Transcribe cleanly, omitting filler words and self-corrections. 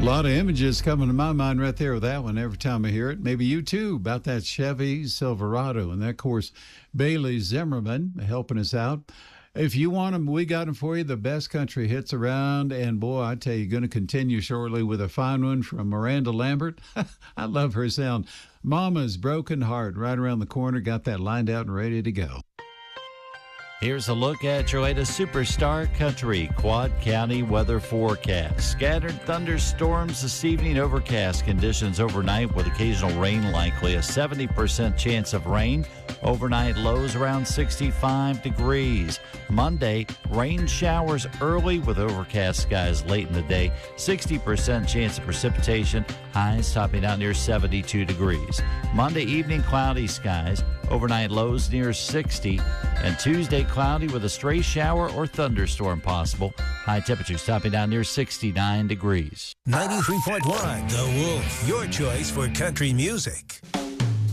A lot of images coming to my mind right there with that one every time I hear it. Maybe you too, about that Chevy Silverado. And that, of course, Bailey Zimmerman helping us out. If you want them, we got them for you. The best country hits around. And boy, I tell you, going to continue shortly with a fine one from Miranda Lambert. I love her sound. Mama's Broken Heart right around the corner. Got that lined out and ready to go. Here's a look at your latest Superstar Country Quad County weather forecast. Scattered thunderstorms this evening, overcast conditions overnight with occasional rain likely. A 70% chance of rain. Overnight lows around 65 degrees. Monday, rain showers early with overcast skies late in the day. 60% chance of precipitation. Highs topping out near 72 degrees. Monday evening, cloudy skies. Overnight lows near 60. And Tuesday, cloudy with a stray shower or thunderstorm possible. High temperatures topping out near 69 degrees. 93.1 The Wolf, your choice for country music.